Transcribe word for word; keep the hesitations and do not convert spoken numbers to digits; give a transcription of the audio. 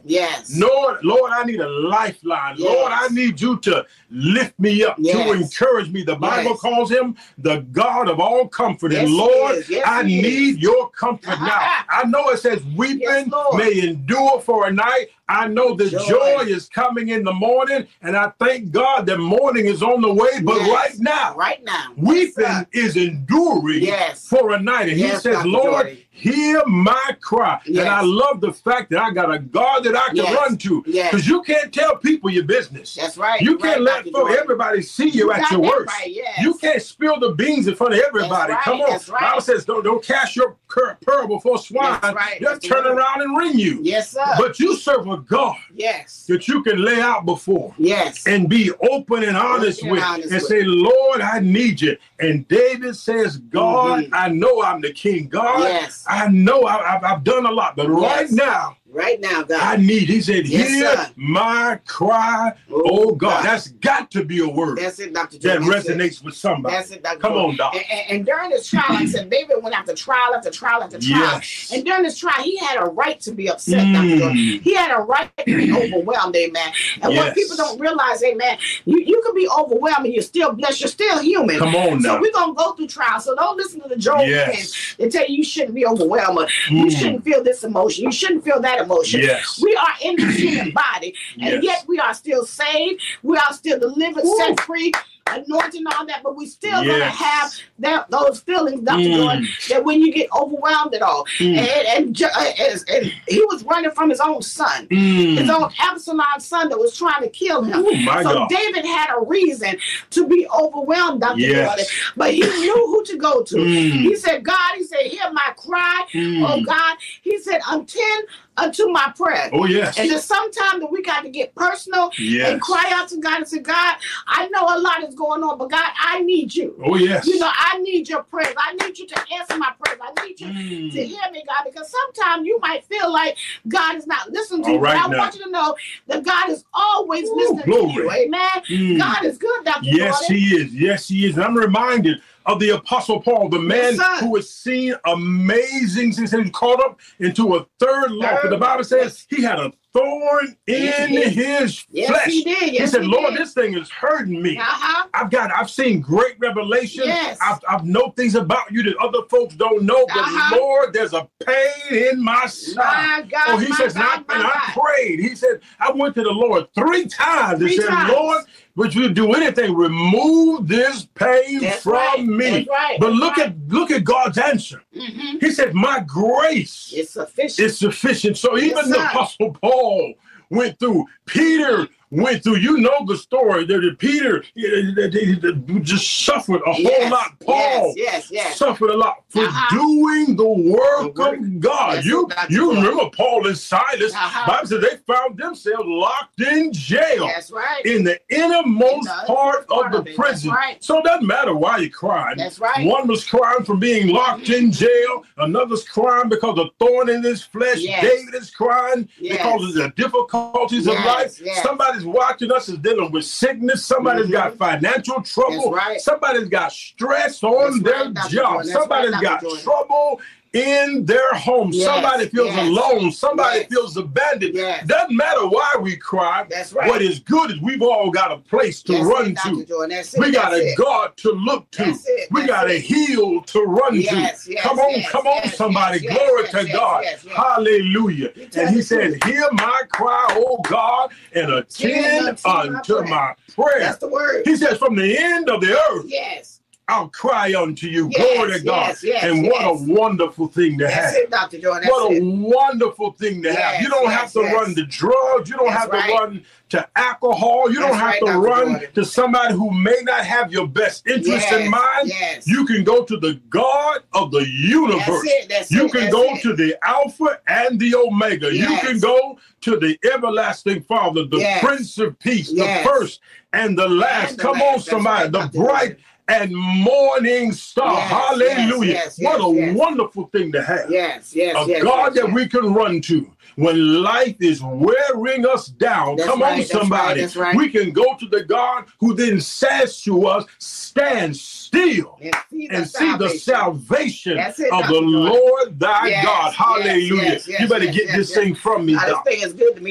Yes. Lord, Lord, I need a lifeline. Yes. Lord, I need you to lift me up, yes. to encourage me. The Bible yes. calls him the God of all comfort. Yes, and Lord, yes, I need is. your comfort now. I know it says weeping yes, may endure for a night. I know the joy. joy is coming in the morning, and I thank God that morning is on the way. But yes. right now, right now, weeping yes, is enduring yes. for a night. And yes, he says, Doctor Lord, Jordan. hear my cry. Yes. And I love the fact that I got a God that I can yes. run to. Because yes. you can't tell people your business. That's right. You You're can't right, let folk, everybody see you, you at your worst. Right. Yes. You can't spill the beans in front of everybody. Right. Come on. That's right. Bible says, don't, don't cast your pearl before swine. That's right. They'll That's turn right. around and ring you. Yes, sir. But you serve a God. Yes. that you can lay out before. Yes. And be open and honest open with. And, honest and with. say, Lord, I need you. And David says, God, mm-hmm. I know I'm the king. God, yes. I know I, I've, I've done a lot. But yes. right now, Right now, God. I need, he said, yes, hear sir. my cry, oh, oh God. God. That's got to be a word. That's it, Doctor That Jordan. resonates it. with somebody. That's it, Doctor Come Jordan. on, Doc. And, and, and during this trial, like I said, David went after trial after trial after trial. Yes. And during this trial, he had a right to be upset, mm. Doctor Jordan. He had a right to be overwhelmed, amen. And yes. what people don't realize, amen, you, you can be overwhelmed and you're still blessed. You're still human. Come on now. So we're going to go through trials. So don't listen to the Job yes. and, and tell you you shouldn't be overwhelmed. Or mm. You shouldn't feel this emotion. You shouldn't feel that emotion. Yes. We are in the human body, and yes. yet we are still saved. We are still delivered, Ooh. set free, anointing, all that, but we still yes. gonna have that those feelings, Doctor Mm. Jordan, that when you get overwhelmed at all. Mm. And, and, and, and he was running from his own son, mm. his own Absalom's son that was trying to kill him. Ooh, my so God. David had a reason to be overwhelmed, Doctor Yes. Jordan, but he knew who to go to. Mm. He said, God, he said, hear my cry, mm. oh God. He said, attend unto my prayer. Oh, yes. And there's sometimes that we got to get personal yes. and cry out to God and say, God, I know a lot is going on, but God, I need you. Oh, yes. You know, I need your prayers. I need you to answer my prayers. I need you mm. to hear me, God, because sometimes you might feel like God is not listening to All you. right but I now. want you to know that God is always Ooh, listening glory. to you. Amen. Mm. God is good, Doctor Yes, Jordan. he is. Yes, he is. And I'm reminded of the Apostle Paul, the man yes, who has seen amazing things. He was caught up into a third law. But the Bible says he had a thorn in yes, his yes, flesh. He, did. Yes, he said, he Lord, did. this thing is hurting me. Uh-huh. I've got, I've seen great revelation. Yes. I've, I've know things about you that other folks don't know. But uh-huh. Lord, there's a pain in my side. My God, oh, he my says, God, and my I, and God. I prayed. He said, I went to the Lord three times Three and said, times. Lord, would you do anything? Remove this pain That's from right. me. That's right. But That's look right. at look at God's answer. Mm-hmm. He said, my grace is sufficient. is sufficient. So even yes, the Apostle Paul went through. Peter went through. You know the story. That Peter just suffered a yes, whole lot. Paul yes, yes, yes. suffered a lot for uh-huh. doing the work, the work. of God. That's you you remember Paul and Silas. Uh-huh. Bible says they found themselves locked in jail. That's right. In the innermost in the part, part of the of prison. Right. So it doesn't matter why you're crying. That's right. One was crying from being locked in jail. Another's crying because of thorn in his flesh. Yes. David is crying yes. because of the difficulties yes. of life. Yes. Somebody's watching us is dealing with sickness. Somebody's mm-hmm. got financial trouble. That's right. Somebody's got stress on That's their right, job. Somebody's right, got trouble in their home. Yes, Somebody feels yes, alone. Somebody yes, feels abandoned. yes. Doesn't matter why we cry. That's right. What is good is we've all got a place to That's run it, to. That's it, we got that's a it. God to look to. That's it, we that's got a it. heel to run yes, to. Yes, come on, yes, come on, yes, somebody. yes, Glory yes, to yes, God. yes, yes. Hallelujah. And he said, hear my cry, oh God, and attend unto unto my my prayer. That's the word. He says, from the end of the earth. Yes. I'll cry unto you. Yes, Glory to God. yes, yes, and what yes. a wonderful thing to That's have. it, Doctor Jordan. That's what a it. wonderful thing to yes, have. You don't yes, have to yes. run to drugs. You don't That's have to right. run to alcohol. You That's don't have right, to Doctor run Jordan. to somebody who may not have your best interest yes, in mind. Yes. You can go to the God of the universe. That's it, that's you it, can that's go it. to the Alpha and the Omega. Yes. You can go to the everlasting Father, the yes. Prince of Peace, yes. the first and the last. And the Come last. on, somebody. Right, the Doctor bright Jordan. and morning star. Yes, Hallelujah. yes, yes, what a yes. wonderful thing to have. Yes, yes, a yes. God yes, that yes. we can run to when life is wearing us down. That's Come right, on, that's somebody. right, that's right. We can go to the God who then says to us, stand still and see the and see the salvation it, of the Doctor Lord thy yes, God. Hallelujah. Yes, yes, you better yes, get yes, this yes. thing from me, now, Doc. This thing is good to me.